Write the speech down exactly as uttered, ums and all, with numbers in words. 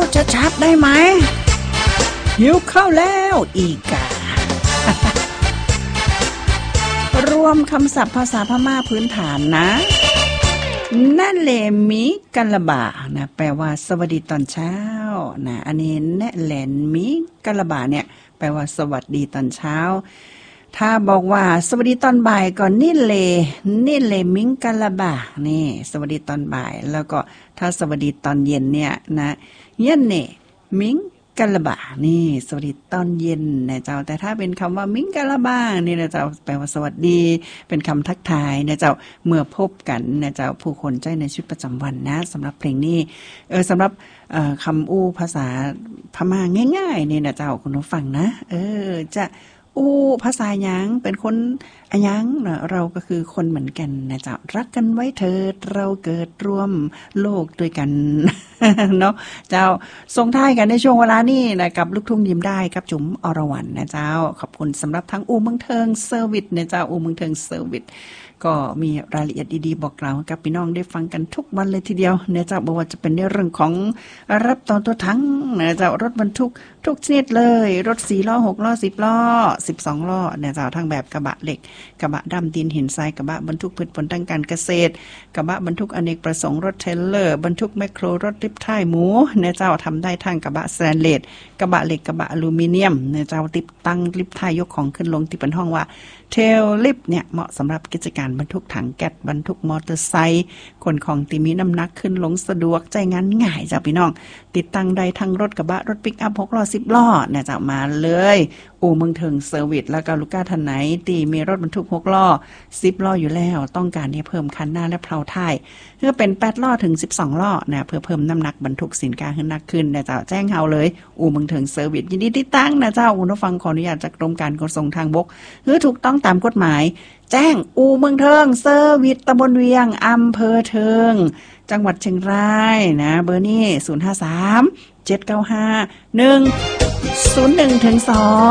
ดชัดๆได้ไหมหิวข้าวแล้วอีการวมคำศัพท์ภาษาพม่าพื้นฐานนะนั่นเลมิกัลบะนะแปลว่าสวัสดีตอนเช้านะอันนี้แนะแหลนมิกัลบะเนี่ยแปลว่าสวัสดีตอนเช้าถ้าบอกว่าสวัสดีตอนบ่ายก็นี่เลนี่เลมิงกัลบะนี่สวัสดีตอนบ่ายแล้วก็ถ้าสวัสดีตอนเย็นเนี่ยนะเย็นเนี่ยมิงกัลบะนี่สวัสดีตอนเย็นนะเจ้าแต่ถ้าเป็นคำว่ามิงกัลบะนี่นะเจ้าแปลว่าสวัสดีเป็นคำทักทายนะเจ้าเมื่อพบกันนะเจ้าผู้คนใจในชีวิตประจำวันนะสำหรับเพลงนี้เออสำหรับคำอู้ภาษาพม่าง่ายๆนี่นะเจ้าคุณผู้ฟังนะเออจะอู้ภาษาหยังเป็นคนอะหยังนะเราก็คือคนเหมือนกันนะเจ้ารักกันไว้เถิดเราเกิดร่วมโลกด้วยกัน เนาะเจ้าส่งท้ายกันในช่วงเวลานี้นะกับลูกทุ่งยิ้มได้กับจุ๋มอรวรรณนะเจ้าขอบคุณสำหรับทั้งอู่เมืองเทิงเซอร์วิสนะเจ้าอู่เมืองเทิงเซอร์วิสก็มีรายละเอียดดีๆบอกกล่าวกับพี่น้องได้ฟังกันทุกวันเลยทีเดียวเนี่ยเจ้าบอกว่าจะเป็นในเรื่องของรับตอนตัวทั้งเนี่ยเจ้ารถบรรทุกทุกชนิดเลยรถสี่ล้อหกล้อสิบล้อสิบสองล้อเนี่ยเจ้าทั้งแบบกระบะเหล็กกระบะดำดินหินทรายกระบะบรรทุกพืชผลทางการเกษตรกระบะบรรทุกอเนกประสงค์รถเทรลเลอร์บรรทุกแมคโครรถลิฟท้ายหมูเนี่ยเจ้าทำได้ทั้งกระบะสแตนเลสกระบะเหล็กกระบะอลูมิเนียมเนี่ยเจ้าติดตั้งลิฟท้ายยกของขึ้นลงที่เป็นห้องว่าเทลลิฟเนี่ยเหมาะสำหรับกิจการบรรทุกถังแก๊สบรรทุกมอเตอร์ไซค์ขนของที่มีน้ำหนักขึ้นลงสะดวกใจงานง่ายจ้าพี่น้องติดตั้งได้ทั้งรถกระบะรถปิกอัพหกล้อสิบล้อเนี่ยจะมาเลยอู่เมืองเทิงเซอร์วิสแล้วก็ลูกค้าท่านไหนที่มีรถบรรทุกหกล้อสิบล้ออยู่แล้วต้องการที่เพิ่มคันหน้าและเพลาท้ายเพื่อเป็นแปดล้อถึงสิบสองล้อนะเพื่อเพิ่มน้ำหนักบรรทุกสินค้าขึ้นหนักขึ้นนะเจ้าแจ้งเฮาเลยอู่เมืองเทิงเซอร์วิสยินดีติดตั้งนะเจ้าคุณผู้ฟังขออนุญาตจากกรมการขนส่งทางบกเพื่อถูกต้องตามกฎหมายแจ้งอู่เมืองเทิงเซอร์วิสตำบลเวียงอำเภอเทิงจังหวัดเชียงรายนะเบอร์นี้ศูนย์ ห้า สาม เจ็ด เก้า ห้า หนึ่ง ศูนย์ หนึ่ง ถึง สอง